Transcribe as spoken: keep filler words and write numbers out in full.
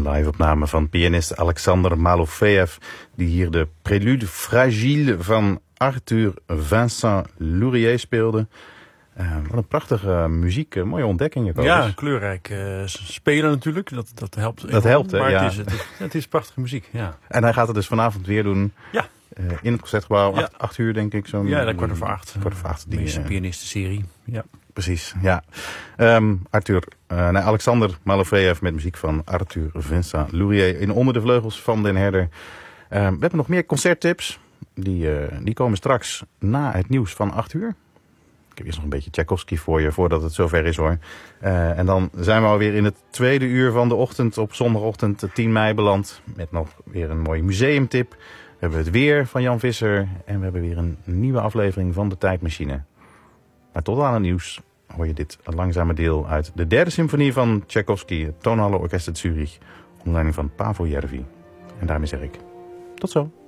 Een live-opname van pianist Alexander Malofeev, die hier de Prélude Fragile van Arthur Vincent Lourier speelde. Uh, wat een prachtige muziek, uh, mooie ontdekkingen. Ja, kleurrijk uh, spelen natuurlijk, dat, dat helpt. Dat helpt, hè? Maar ja. het, is, het, is, het is prachtige muziek, ja. En hij gaat het dus vanavond weer doen. Ja. Uh, in het Concertgebouw, ja. acht, acht uur denk ik. Zo ja, kwart over acht. Kwart over acht. Die uh, pianistenserie, ja. Precies, ja. Um, Arthur, uh, nee, Alexander Malofeev met muziek van Arthur Vincent Lourier in Onder de Vleugels van Den Herder. Uh, we hebben nog meer concerttips. Die, uh, die komen straks na het nieuws van acht uur. Ik heb eerst nog een beetje Tchaikovsky voor je, voordat het zover is hoor. Uh, en dan zijn we alweer in het tweede uur van de ochtend, op zondagochtend tien mei beland. Met nog weer een mooie museumtip. We hebben het weer van Jan Visser. En we hebben weer een nieuwe aflevering van De Tijdmachine. Maar tot aan het nieuws hoor je dit langzame deel uit de derde symfonie van Tchaikovsky, het Tonale Orkest uit Zurich, onder leiding van Paavo Järvi. En daarmee zeg ik tot zo.